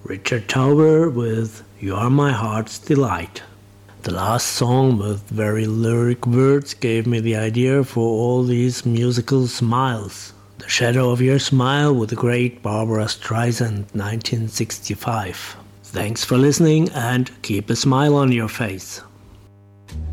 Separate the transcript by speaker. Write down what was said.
Speaker 1: Richard Tauber with You Are My Heart's Delight. The last song with very lyric words gave me the idea for all these musical smiles. The Shadow of Your Smile with the great Barbara Streisand, 1965. Thanks for listening and keep a smile on your face.